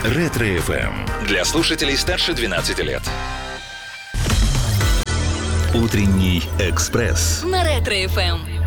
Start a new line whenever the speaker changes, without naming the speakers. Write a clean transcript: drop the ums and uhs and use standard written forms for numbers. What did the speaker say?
Ретро-ФМ.
Для слушателей старше 12 лет.
Утренний экспресс.
На Ретро-ФМ.